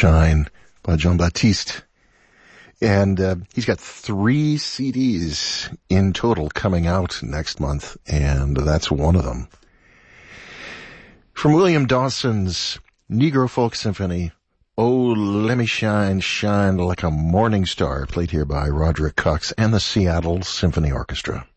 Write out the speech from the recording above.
Shine by Jean-Baptiste. And he's got 3 CDs in total coming out next month, and that's one of them. From William Dawson's Negro Folk Symphony, Oh, Let Me Shine, Shine Like a Morning Star, played here by Roderick Cox and the Seattle Symphony Orchestra.